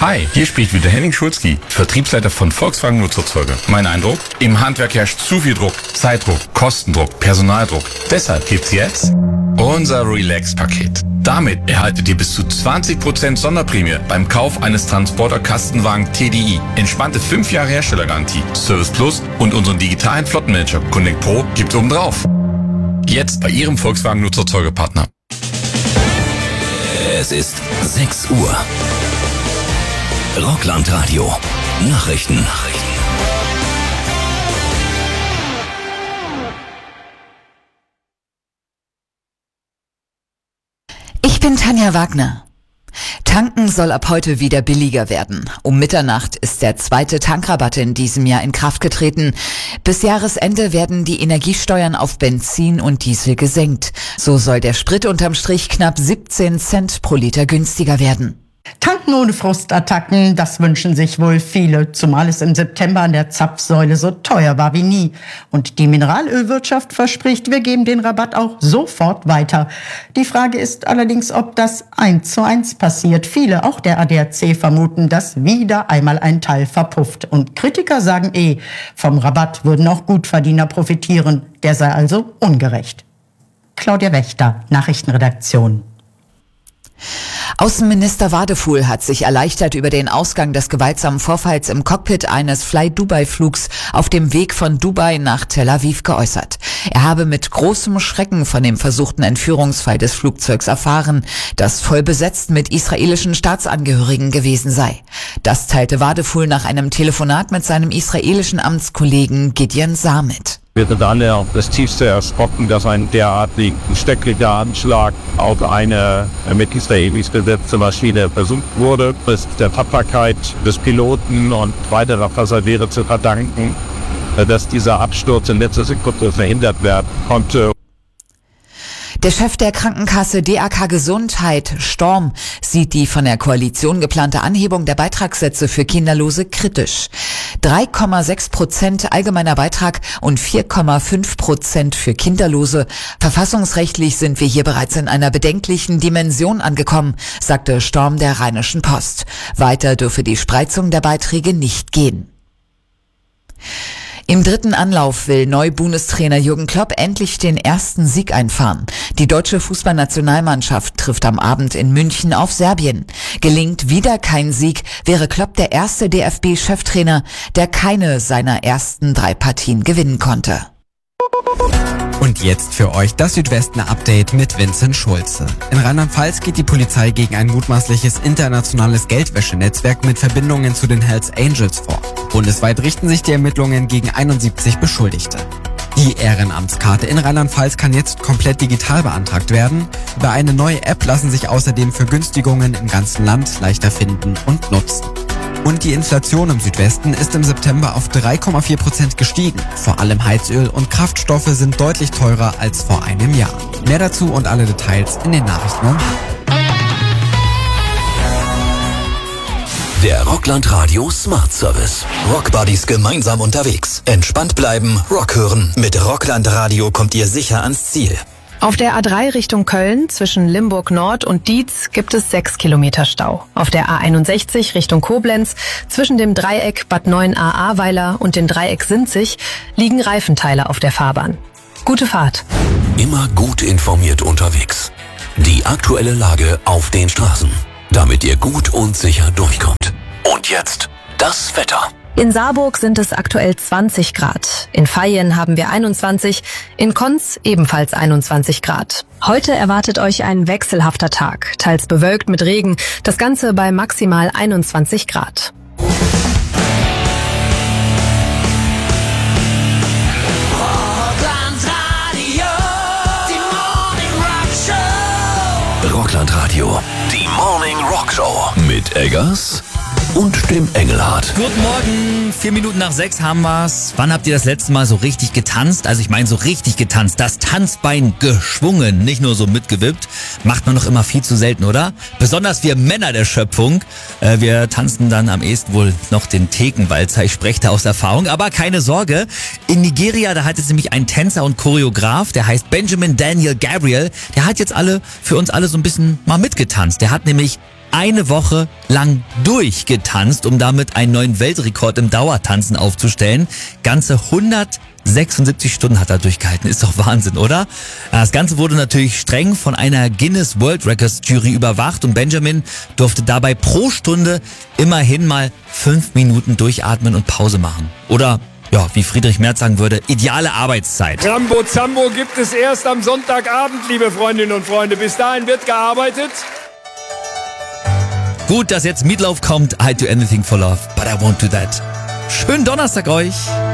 Hi, hier spricht wieder Henning Schulzki, Vertriebsleiter von Volkswagen Nutzfahrzeuge. Mein Eindruck? Im Handwerk herrscht zu viel Druck. Zeitdruck, Kostendruck, Personaldruck. Deshalb gibt's jetzt unser Relax-Paket. Damit erhaltet ihr bis zu 20% Sonderprämie beim Kauf eines Transporter-Kastenwagen TDI. Entspannte 5 Jahre Herstellergarantie, Service Plus und unseren digitalen Flottenmanager Connect Pro gibt's obendrauf. Jetzt bei Ihrem Volkswagen Nutzfahrzeuge-Partner. Es ist 6 Uhr. Rockland-Radio. Nachrichten. Ich bin Tanja Wagner. Tanken soll ab heute wieder billiger werden. Um Mitternacht ist der 2. Tankrabatt in diesem Jahr in Kraft getreten. Bis Jahresende werden die Energiesteuern auf Benzin und Diesel gesenkt. So soll der Sprit unterm Strich knapp 17 Cent pro Liter günstiger werden. Tanken ohne Frustattacken, das wünschen sich wohl viele, zumal es im September an der Zapfsäule so teuer war wie nie. Und die Mineralölwirtschaft verspricht, wir geben den Rabatt auch sofort weiter. Die Frage ist allerdings, ob das 1:1 passiert. Viele, auch der ADAC, vermuten, dass wieder einmal ein Teil verpufft. Und Kritiker sagen vom Rabatt würden auch Gutverdiener profitieren. Der sei also ungerecht. Claudia Wächter, Nachrichtenredaktion. Außenminister Wadefuhl hat sich erleichtert über den Ausgang des gewaltsamen Vorfalls im Cockpit eines Fly-Dubai-Flugs auf dem Weg von Dubai nach Tel Aviv geäußert. Er habe mit großem Schrecken von dem versuchten Entführungsfall des Flugzeugs erfahren, das voll besetzt mit israelischen Staatsangehörigen gewesen sei. Das teilte Wadefuhl nach einem Telefonat mit seinem israelischen Amtskollegen Gideon Saar mit. Wir sind alle das tiefste erschrocken, dass ein derartig schrecklicher Anschlag auf eine mit Israelis besetzte Maschine versucht wurde. Es ist der Tapferkeit des Piloten und weiterer Passagiere zu verdanken, dass dieser Absturz in letzter Sekunde verhindert werden konnte. Der Chef der Krankenkasse DAK Gesundheit, Storm, sieht die von der Koalition geplante Anhebung der Beitragssätze für Kinderlose kritisch. 3,6% allgemeiner Beitrag und 4,5% für Kinderlose. Verfassungsrechtlich sind wir hier bereits in einer bedenklichen Dimension angekommen, sagte Storm der Rheinischen Post. Weiter dürfe die Spreizung der Beiträge nicht gehen. Im 3. Anlauf will Neu-Bundestrainer Jürgen Klopp endlich den ersten Sieg einfahren. Die deutsche Fußballnationalmannschaft trifft am Abend in München auf Serbien. Gelingt wieder kein Sieg, wäre Klopp der erste DFB-Cheftrainer, der keine seiner ersten 3 Partien gewinnen konnte. Und jetzt für euch das Südwesten-Update mit Vincent Schulze. In Rheinland-Pfalz geht die Polizei gegen ein mutmaßliches internationales Geldwäschenetzwerk mit Verbindungen zu den Hells Angels vor. Bundesweit richten sich die Ermittlungen gegen 71 Beschuldigte. Die Ehrenamtskarte in Rheinland-Pfalz kann jetzt komplett digital beantragt werden. Über eine neue App lassen sich außerdem Vergünstigungen im ganzen Land leichter finden und nutzen. Und die Inflation im Südwesten ist im September auf 3,4% gestiegen. Vor allem Heizöl und Kraftstoffe sind deutlich teurer als vor einem Jahr. Mehr dazu und alle Details in den Nachrichten um. Der Rockland Radio Smart Service. Rockbuddies gemeinsam unterwegs. Entspannt bleiben, Rock hören. Mit Rockland Radio kommt ihr sicher ans Ziel. Auf der A3 Richtung Köln zwischen Limburg Nord und Dietz gibt es 6 Kilometer Stau. Auf der A61 Richtung Koblenz zwischen dem Dreieck Bad 9a-Ahrweiler und dem Dreieck Sinzig liegen Reifenteile auf der Fahrbahn. Gute Fahrt. Immer gut informiert unterwegs. Die aktuelle Lage auf den Straßen, damit ihr gut und sicher durchkommt. Und jetzt das Wetter. In Saarburg sind es aktuell 20 Grad. In Vaihingen haben wir 21, in Konz ebenfalls 21 Grad. Heute erwartet euch ein wechselhafter Tag, teils bewölkt mit Regen, das Ganze bei maximal 21 Grad. Rockland Radio, die Morning Rock Show mit Eggers und dem Engelhardt. Guten Morgen, 4 Minuten nach 6 haben wir's. Wann habt ihr das letzte Mal so richtig getanzt? Also ich meine so richtig getanzt, das Tanzbein geschwungen, nicht nur so mitgewippt. Macht man noch immer viel zu selten, oder? Besonders wir Männer der Schöpfung. Wir tanzen dann am ehesten wohl noch den Thekenwalzer. Ich spreche da aus Erfahrung, aber keine Sorge. In Nigeria, da hat jetzt nämlich ein Tänzer und Choreograf, der heißt Benjamin Daniel Gabriel. Der hat jetzt für uns alle so ein bisschen mal mitgetanzt. Der hat nämlich eine Woche lang durchgetanzt, um damit einen neuen Weltrekord im Dauertanzen aufzustellen. Ganze 176 Stunden hat er durchgehalten. Ist doch Wahnsinn, oder? Das Ganze wurde natürlich streng von einer Guinness World Records Jury überwacht und Benjamin durfte dabei pro Stunde immerhin mal 5 Minuten durchatmen und Pause machen. Oder, ja, wie Friedrich Merz sagen würde, ideale Arbeitszeit. Rambo Zambo gibt es erst am Sonntagabend, liebe Freundinnen und Freunde. Bis dahin wird gearbeitet. Gut, dass jetzt Meatloaf kommt. I'd do anything for love, but I won't do that. Schönen Donnerstag euch.